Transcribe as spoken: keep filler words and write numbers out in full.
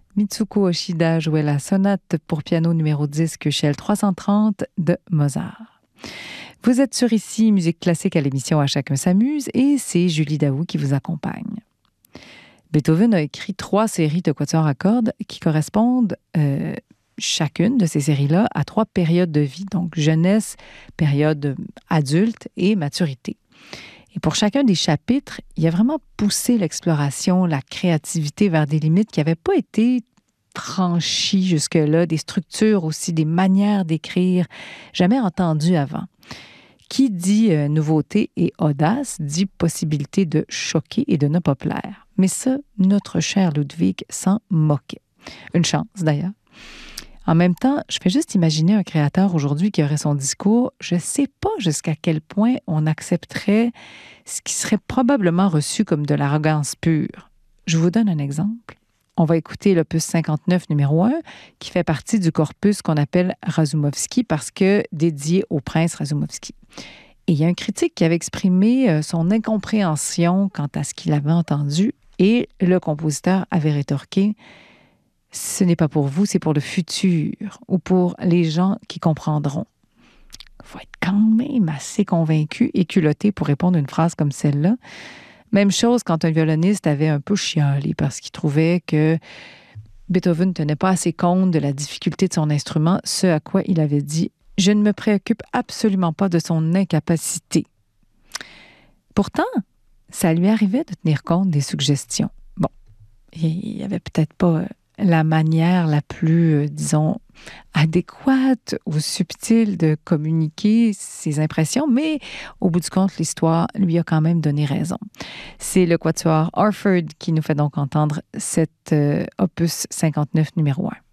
Mitsuko Oshida jouait la sonate pour piano numéro dix Köchel trois cent trente de Mozart. Vous êtes sur Ici, Musique classique à l'émission À chacun s'amuse et c'est Julie Daou qui vous accompagne. Beethoven a écrit trois séries de quatuors à cordes qui correspondent euh, chacune de ces séries-là à trois périodes de vie, donc jeunesse, période adulte et maturité. Et pour chacun des chapitres, il a vraiment poussé l'exploration, la créativité vers des limites qui n'avaient pas été franchies jusque-là, des structures aussi, des manières d'écrire jamais entendues avant. Qui dit euh, nouveauté et audace dit possibilité de choquer et de ne pas plaire. Mais ça, notre cher Ludwig s'en moquait. Une chance d'ailleurs. En même temps, je fais juste imaginer un créateur aujourd'hui qui aurait son discours. Je ne sais pas jusqu'à quel point on accepterait ce qui serait probablement reçu comme de l'arrogance pure. Je vous donne un exemple. On va écouter l'opus cinquante-neuf numéro un qui fait partie du corpus qu'on appelle Razoumovsky parce que dédié au prince Razoumovsky. Et il y a un critique qui avait exprimé son incompréhension quant à ce qu'il avait entendu et le compositeur avait rétorqué « Ce n'est pas pour vous, c'est pour le futur ou pour les gens qui comprendront. » Il faut être quand même assez convaincu et culotté pour répondre à une phrase comme celle-là. Même chose quand un violoniste avait un peu chialé parce qu'il trouvait que Beethoven ne tenait pas assez compte de la difficulté de son instrument, ce à quoi il avait dit « Je ne me préoccupe absolument pas de son incapacité. » Pourtant, ça lui arrivait de tenir compte des suggestions. Bon, il n'y avait peut-être pas la manière la plus, euh, disons, adéquate ou subtile de communiquer ses impressions, mais au bout du compte, l'histoire lui a quand même donné raison. C'est le quatuor Orford qui nous fait donc entendre cet euh, opus cinquante-neuf numéro un.